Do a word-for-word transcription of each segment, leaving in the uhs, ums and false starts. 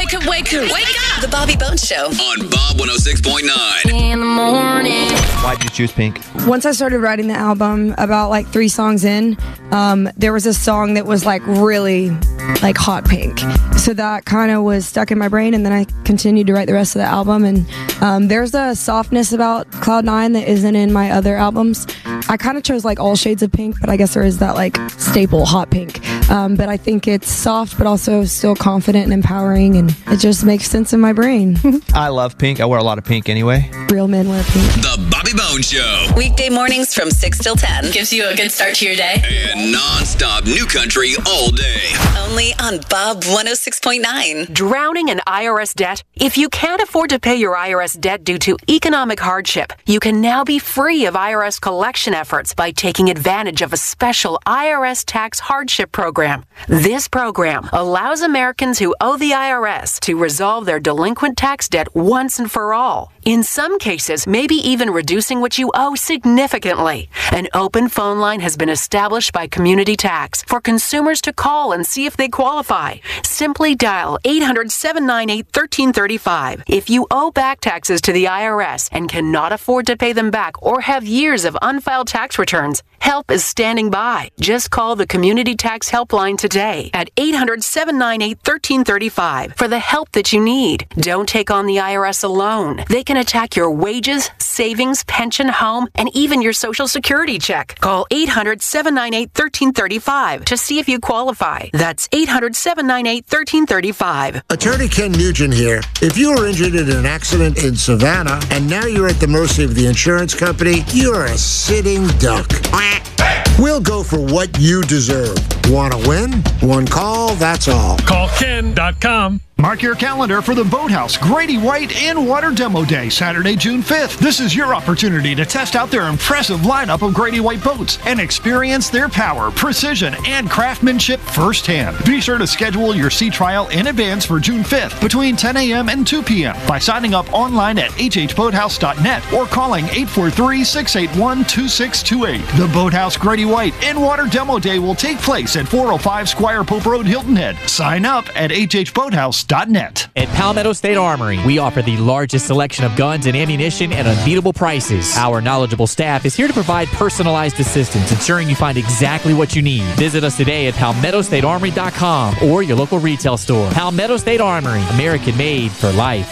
Wake up, wake up, wake up. The Bobby Bones Show. On Bob one oh six point nine. In the morning. Why'd you choose Pink? Once I started writing the album, about like three songs in, um, there was a song that was like really like hot pink. So that kind of was stuck in my brain, and then I continued to write the rest of the album. And um, there's a softness about Cloud Nine that isn't in my other albums. I kind of chose like all shades of pink, but I guess there is that like staple hot pink. Um, but I think it's soft, but also still confident and empowering, and it just makes sense in my brain. I love pink. I wear a lot of pink anyway. Real men wear pink. The Bobby Bones Show. Weekday mornings from six till ten. Gives you a good start to your day. And non-stop new country all day. Only on Bob one oh six point nine. Drowning in I R S debt? If you can't afford to pay your I R S debt due to economic hardship, you can now be free of I R S collection efforts by taking advantage of a special I R S tax hardship program. This program allows Americans who owe the I R S to resolve their delinquent tax debt once and for all. In some cases, maybe even reducing what you owe significantly. An open phone line has been established by Community Tax for consumers to call and see if they qualify. Simply dial eight hundred, seven nine eight, one three three five. If you owe back taxes to the I R S and cannot afford to pay them back or have years of unfiled tax returns, help is standing by. Just call the Community Tax Helpline today at eight hundred, seven nine eight, one three three five for the help that you need. Don't take on the I R S alone. They can attack your wages, savings, pension, home, and even your Social Security check. Call eight hundred, seven nine eight, one three three five to see if you qualify. That's eight hundred, seven nine eight, one three three five. Attorney Ken Nugent here. If you were injured in an accident in Savannah and now you're at the mercy of the insurance company, you're a sitting duck. We'll go for what you deserve. Want to win? One call, that's all. Call Ken dot com. Mark your calendar for the Boathouse Grady White in Water Demo Day, Saturday, June fifth. This is your opportunity to test out their impressive lineup of Grady White boats and experience their power, precision, and craftsmanship firsthand. Be sure to schedule your sea trial in advance for June fifth between ten a.m. and two p.m. by signing up online at h h boathouse dot net or calling eight four three, six eight one, two six two eight. The Boathouse Grady White in Water Demo Day will take place at four oh five Squire Pope Road, Hilton Head. Sign up at h h boathouse dot net. At Palmetto State Armory, we offer the largest selection of guns and ammunition at unbeatable prices. Our knowledgeable staff is here to provide personalized assistance, ensuring you find exactly what you need. Visit us today at palmetto state armory dot com or your local retail store. Palmetto State Armory, American made for life.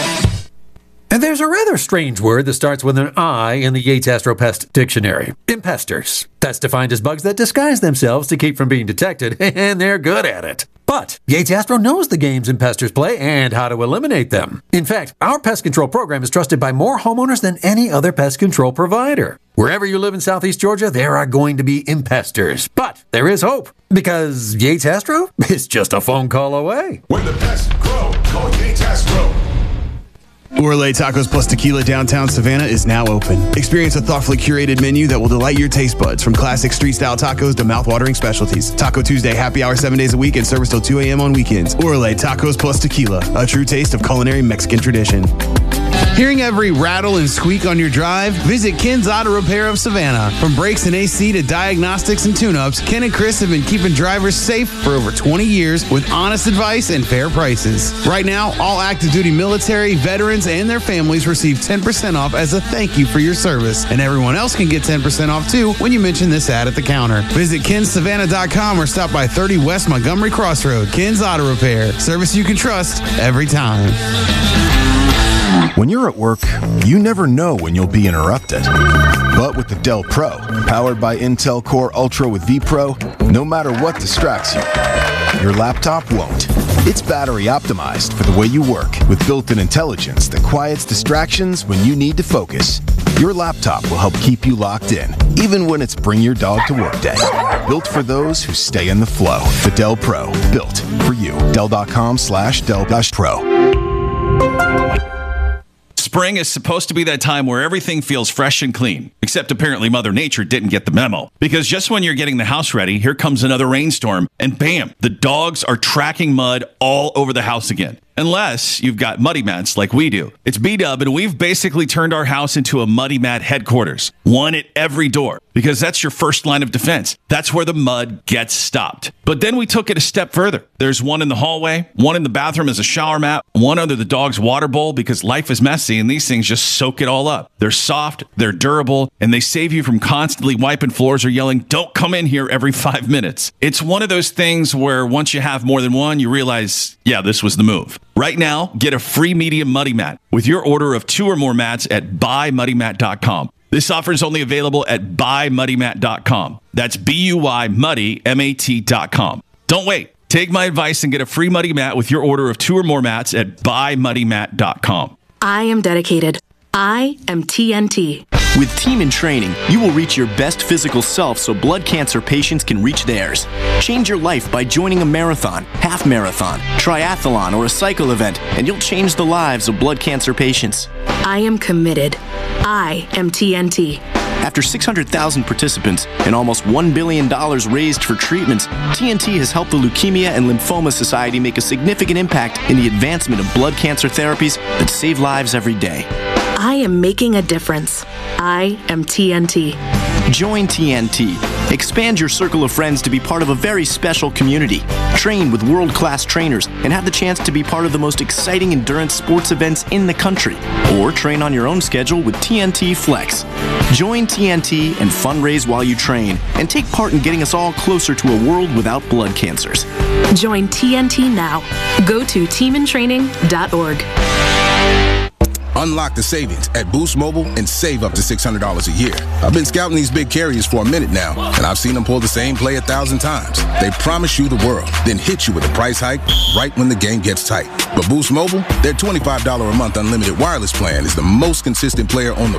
And there's a rather strange word that starts with an I in the Yates Astropest Dictionary. Impesters. That's defined as bugs that disguise themselves to keep from being detected, and they're good at it. But Yates Astro knows the games impesters play and how to eliminate them. In fact, our pest control program is trusted by more homeowners than any other pest control provider. Wherever you live in Southeast Georgia, there are going to be impesters. But there is hope, because Yates Astro is just a phone call away. When the pests grow, call Yates Astro. Orale Tacos Plus Tequila downtown Savannah is now open. Experience a thoughtfully curated menu that will delight your taste buds, from classic street-style tacos to mouth-watering specialties. Taco Tuesday happy hour seven days a week and service till two a.m. on weekends. Orale Tacos Plus Tequila, a true taste of culinary Mexican tradition. Hearing every rattle and squeak on your drive? Visit Ken's Auto Repair of Savannah. From brakes and A C to diagnostics and tune-ups, Ken and Chris have been keeping drivers safe for over twenty years with honest advice and fair prices. Right now, all active duty military, veterans, and their families receive ten percent off as a thank you for your service. And everyone else can get ten percent off too when you mention this ad at the counter. Visit kens savannah dot com or stop by thirty West Montgomery Crossroad. Ken's Auto Repair. Service you can trust every time. When you're at work, you never know when you'll be interrupted. But with the Dell Pro, powered by Intel Core Ultra with vPro, no matter what distracts you, your laptop won't. It's battery optimized for the way you work, with built-in intelligence that quiets distractions when you need to focus. Your laptop will help keep you locked in, even when it's bring your dog to work day. Built for those who stay in the flow. The Dell Pro, built for you. Dell.com slash Dell Pro. Spring is supposed to be that time where everything feels fresh and clean, except apparently Mother Nature didn't get the memo. Because just when you're getting the house ready, here comes another rainstorm, and bam, the dogs are tracking mud all over the house again. unless you've got muddy mats like we do. It's B-Dub, and we've basically turned our house into a muddy mat headquarters. One at every door, because that's your first line of defense. That's where the mud gets stopped. But then we took it a step further. There's one in the hallway, one in the bathroom as a shower mat, one under the dog's water bowl, because life is messy and these things just soak it all up. They're soft, they're durable, and they save you from constantly wiping floors or yelling, "Don't come in here," every five minutes. It's one of those things where once you have more than one, you realize, yeah, this was the move. Right now, get a free medium muddy mat with your order of two or more mats at buy muddy mat dot com. This offer is only available at buy muddy mat dot com. That's B U Y muddy, M A T dot com. Don't wait. Take my advice and get a free muddy mat with your order of two or more mats at buy muddy mat dot com. I am dedicated. I am T N T. With Team in Training, you will reach your best physical self so blood cancer patients can reach theirs. Change your life by joining a marathon, half marathon, triathlon, or a cycle event, and you'll change the lives of blood cancer patients. I am committed. I am T N T. After six hundred thousand participants and almost one billion dollars raised for treatments, T N T has helped the Leukemia and Lymphoma Society make a significant impact in the advancement of blood cancer therapies that save lives every day. I am making a difference. I am T N T. Join T N T. Expand your circle of friends to be part of a very special community. Train with world-class trainers and have the chance to be part of the most exciting endurance sports events in the country. Or train on your own schedule with T N T Flex. Join T N T and fundraise while you train and take part in getting us all closer to a world without blood cancers. Join T N T now. Go to team in training dot org. Unlock the savings at Boost Mobile and save up to six hundred dollars a year. I've been scouting these big carriers for a minute now, and I've seen them pull the same play a thousand times. They promise you the world, then hit you with a price hike right when the game gets tight. But Boost Mobile, their twenty-five dollars a month unlimited wireless plan is the most consistent player on the